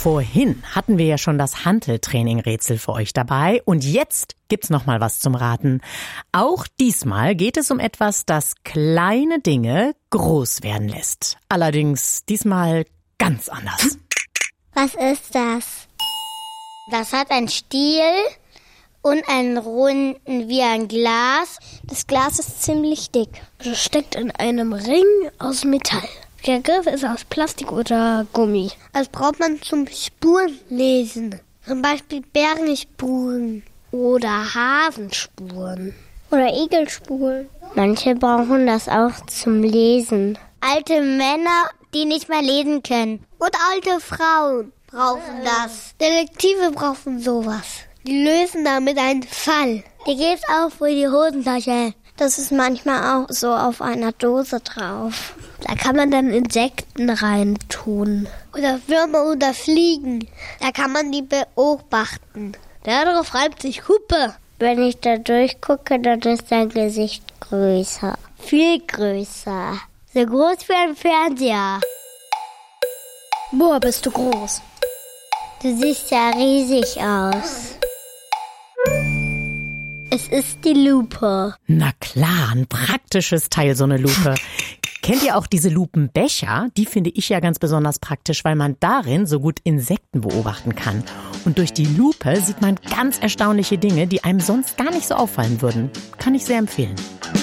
Vorhin hatten wir ja schon das Hanteltraining-Rätsel für euch dabei und jetzt gibt's noch mal was zum Raten. Auch diesmal geht es um etwas, das kleine Dinge groß werden lässt. Allerdings diesmal ganz anders. Was ist das? Das hat einen Stiel und einen runden wie ein Glas. Das Glas ist ziemlich dick. Es steckt in einem Ring aus Metall. Der Griff ist aus Plastik oder Gummi. Das braucht man zum Spurenlesen. Zum Beispiel Bärenspuren. Oder Hasenspuren. Oder Igelspuren. Manche brauchen das auch zum Lesen. Alte Männer, die nicht mehr lesen können. Und alte Frauen brauchen das. Detektive brauchen sowas. Die lösen damit einen Fall. Die gibt's auch für die Hosentasche. Das ist manchmal auch so auf einer Dose drauf. Da kann man dann Insekten reintun. Oder Würmer oder Fliegen. Da kann man die beobachten. Darauf reibt sich Hupe. Wenn ich da durchgucke, dann ist dein Gesicht größer. Viel größer. So groß wie ein Fernseher. Boah, bist du groß. Du siehst ja riesig aus. Es ist die Lupe. Na klar, ein praktisches Teil, so eine Lupe. Kennt ihr auch diese Lupenbecher? Die finde ich ja ganz besonders praktisch, weil man darin so gut Insekten beobachten kann. Und durch die Lupe sieht man ganz erstaunliche Dinge, die einem sonst gar nicht so auffallen würden. Kann ich sehr empfehlen.